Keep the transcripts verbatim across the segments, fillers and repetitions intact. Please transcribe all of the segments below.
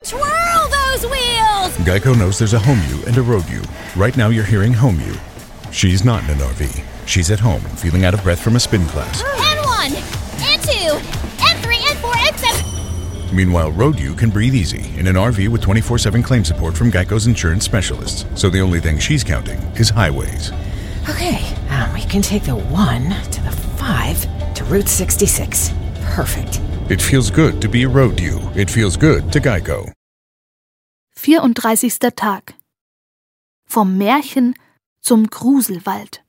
Twirl those wheels! Geico knows there's a home you and a road you. Right now you're hearing home you. She's not in an R V. She's at home, feeling out of breath from a spin class. And one, and two, and three, and four, and seven. Meanwhile, road you can breathe easy in an R V with twenty-four seven claim support from Geico's insurance specialists. So the only thing she's counting is highways. Okay, um, we can take the one to the five to Route sixty-six. Perfect. It feels good to be a road you. It feels good to Geico. vierunddreißigster Tag. Vom Märchen zum Gruselwald.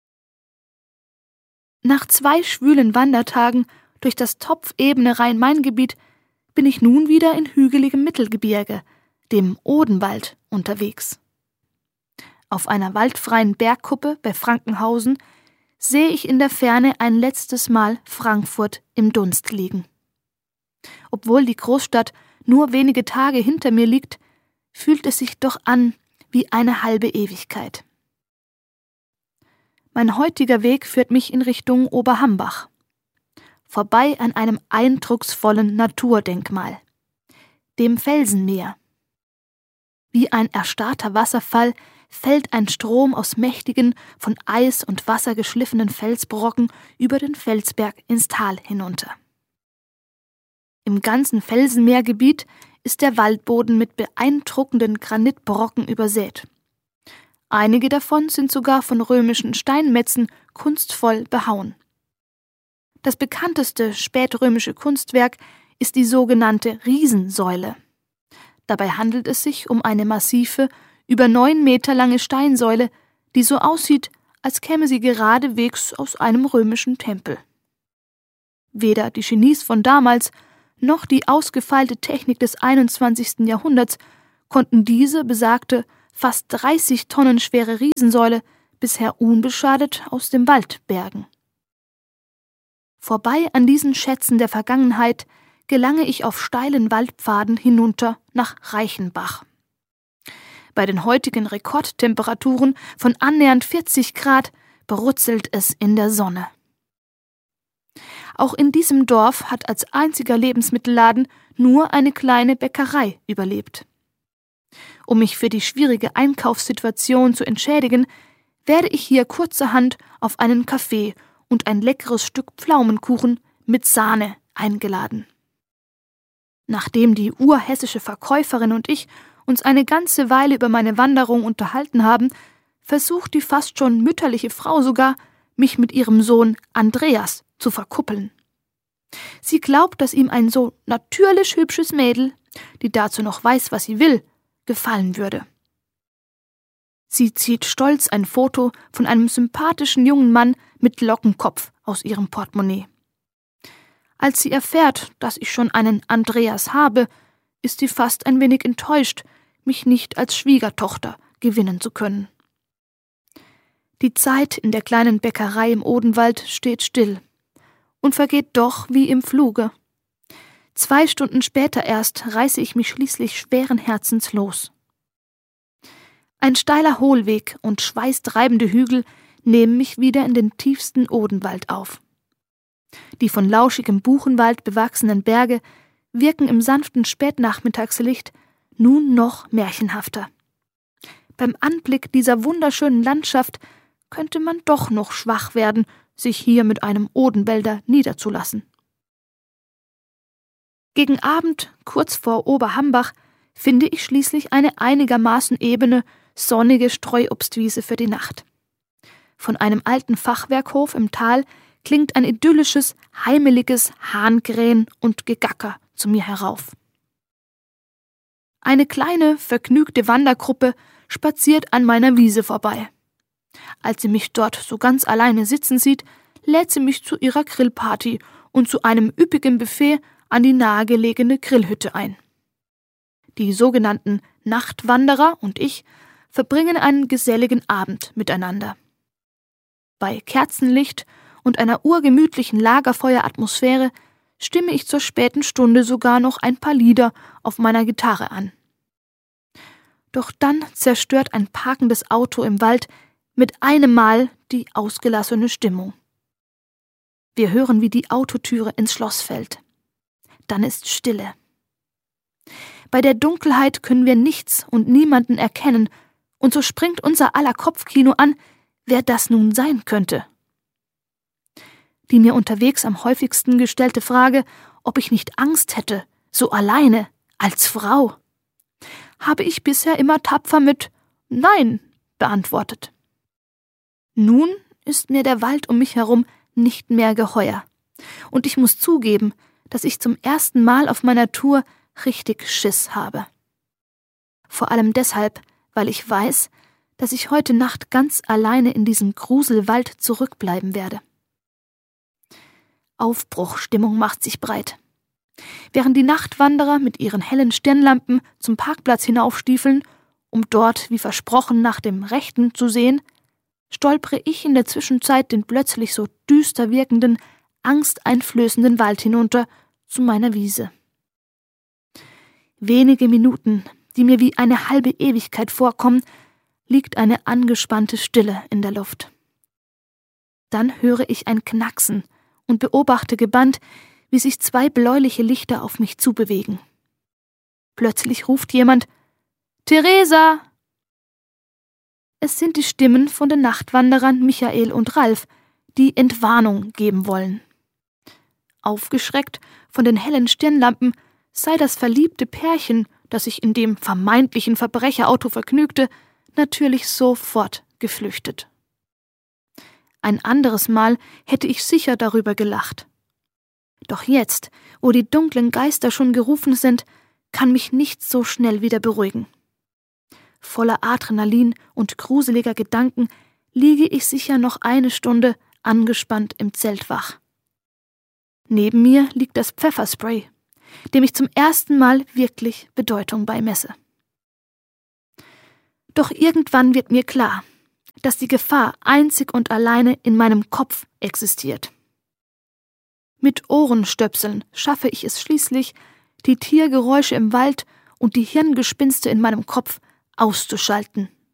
Nach zwei schwülen Wandertagen durch das topfebene Rhein-Main-Gebiet bin ich nun wieder in hügeligem Mittelgebirge, dem Odenwald, unterwegs. Auf einer waldfreien Bergkuppe bei Frankenhausen sehe ich in der Ferne ein letztes Mal Frankfurt im Dunst liegen. Obwohl die Großstadt nur wenige Tage hinter mir liegt, fühlt es sich doch an wie eine halbe Ewigkeit. Mein heutiger Weg führt mich in Richtung Oberhambach, vorbei an einem eindrucksvollen Naturdenkmal, dem Felsenmeer. Wie ein erstarrter Wasserfall fällt ein Strom aus mächtigen, von Eis und Wasser geschliffenen Felsbrocken über den Felsberg ins Tal hinunter. Im ganzen Felsenmeergebiet ist der Waldboden mit beeindruckenden Granitbrocken übersät. Einige davon sind sogar von römischen Steinmetzen kunstvoll behauen. Das bekannteste spätrömische Kunstwerk ist die sogenannte Riesensäule. Dabei handelt es sich um eine massive, über neun Meter lange Steinsäule, die so aussieht, als käme sie geradewegs aus einem römischen Tempel. Weder die Genies von damals noch die ausgefeilte Technik des einundzwanzigsten Jahrhunderts konnten diese besagte, fast dreißig Tonnen schwere Riesensäule bisher unbeschadet aus dem Wald bergen. Vorbei an diesen Schätzen der Vergangenheit gelange ich auf steilen Waldpfaden hinunter nach Reichenbach. Bei den heutigen Rekordtemperaturen von annähernd vierzig Grad brutzelt es in der Sonne. Auch in diesem Dorf hat als einziger Lebensmittelladen nur eine kleine Bäckerei überlebt. Um mich für die schwierige Einkaufssituation zu entschädigen, werde ich hier kurzerhand auf einen Kaffee und ein leckeres Stück Pflaumenkuchen mit Sahne eingeladen. Nachdem die urhessische Verkäuferin und ich uns eine ganze Weile über meine Wanderung unterhalten haben, versucht die fast schon mütterliche Frau sogar, mich mit ihrem Sohn Andreas zu verkuppeln. Sie glaubt, dass ihm ein so natürlich hübsches Mädel, die dazu noch weiß, was sie will, gefallen würde. Sie zieht stolz ein Foto von einem sympathischen jungen Mann mit Lockenkopf aus ihrem Portemonnaie. Als sie erfährt, dass ich schon einen Andreas habe, ist sie fast ein wenig enttäuscht, mich nicht als Schwiegertochter gewinnen zu können. Die Zeit in der kleinen Bäckerei im Odenwald steht still und vergeht doch wie im Fluge. Zwei Stunden später erst reiße ich mich schließlich schweren Herzens los. Ein steiler Hohlweg und schweißtreibende Hügel nehmen mich wieder in den tiefsten Odenwald auf. Die von lauschigem Buchenwald bewachsenen Berge wirken im sanften Spätnachmittagslicht nun noch märchenhafter. Beim Anblick dieser wunderschönen Landschaft könnte man doch noch schwach werden, sich hier mit einem Odenwälder niederzulassen. Gegen Abend, kurz vor Oberhambach, finde ich schließlich eine einigermaßen ebene, sonnige Streuobstwiese für die Nacht. Von einem alten Fachwerkhof im Tal klingt ein idyllisches, heimeliges Hahnkrähen und Gegacker zu mir herauf. Eine kleine, vergnügte Wandergruppe spaziert an meiner Wiese vorbei. Als sie mich dort so ganz alleine sitzen sieht, lädt sie mich zu ihrer Grillparty und zu einem üppigen Buffet an die nahegelegene Grillhütte ein. Die sogenannten Nachtwanderer und ich verbringen einen geselligen Abend miteinander. Bei Kerzenlicht und einer urgemütlichen Lagerfeueratmosphäre stimme ich zur späten Stunde sogar noch ein paar Lieder auf meiner Gitarre an. Doch dann zerstört ein parkendes Auto im Wald mit einem Mal die ausgelassene Stimmung. Wir hören, wie die Autotüre ins Schloss fällt. Dann ist Stille. Bei der Dunkelheit können wir nichts und niemanden erkennen, und so springt unser aller Kopfkino an, wer das nun sein könnte. Die mir unterwegs am häufigsten gestellte Frage, ob ich nicht Angst hätte, so alleine, als Frau, habe ich bisher immer tapfer mit »Nein« beantwortet. Nun ist mir der Wald um mich herum nicht mehr geheuer, und ich muss zugeben, dass ich zum ersten Mal auf meiner Tour richtig Schiss habe. Vor allem deshalb, weil ich weiß, dass ich heute Nacht ganz alleine in diesem Gruselwald zurückbleiben werde. Aufbruchstimmung macht sich breit. Während die Nachtwanderer mit ihren hellen Stirnlampen zum Parkplatz hinaufstiefeln, um dort, wie versprochen, nach dem Rechten zu sehen, stolpere ich in der Zwischenzeit den plötzlich so düster wirkenden, angsteinflößenden Wald hinunter zu meiner Wiese. Wenige Minuten, die mir wie eine halbe Ewigkeit vorkommen, liegt eine angespannte Stille in der Luft. Dann höre ich ein Knacksen und beobachte gebannt, wie sich zwei bläuliche Lichter auf mich zubewegen. Plötzlich ruft jemand: »Theresa!« Es sind die Stimmen von den Nachtwanderern Michael und Ralf, die Entwarnung geben wollen. Aufgeschreckt von den hellen Stirnlampen sei das verliebte Pärchen, das sich in dem vermeintlichen Verbrecherauto vergnügte, natürlich sofort geflüchtet. Ein anderes Mal hätte ich sicher darüber gelacht. Doch jetzt, wo die dunklen Geister schon gerufen sind, kann mich nichts so schnell wieder beruhigen. Voller Adrenalin und gruseliger Gedanken liege ich sicher noch eine Stunde angespannt im Zelt wach. Neben mir liegt das Pfefferspray, dem ich zum ersten Mal wirklich Bedeutung beimesse. Doch irgendwann wird mir klar, dass die Gefahr einzig und alleine in meinem Kopf existiert. Mit Ohrenstöpseln schaffe ich es schließlich, die Tiergeräusche im Wald und die Hirngespinste in meinem Kopf auszuschalten